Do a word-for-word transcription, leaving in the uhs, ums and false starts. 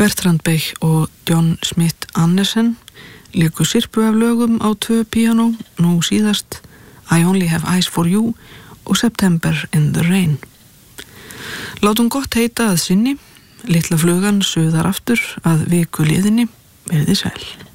Bertrand Bech og John Smith Andersen léku sirpu af lögum á tvö píanó, nú síðast I Only Have Eyes for You og September in the Rain. Látum gott heita að sinni, litla flugan suðar aftur að viku liðinni, verið sæl.